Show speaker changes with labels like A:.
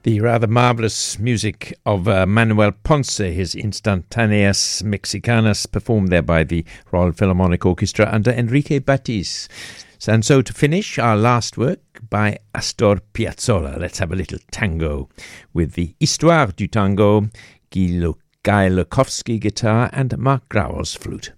A: The rather marvellous music of Manuel Ponce, his Instantaneas Mexicanas, performed there by the Royal Philharmonic Orchestra under Enrique Batiz. And so to finish, our last work by Astor Piazzolla. Let's have a little tango with the Histoire du Tango, Guy Lukowski guitar and Mark Grauer's flute.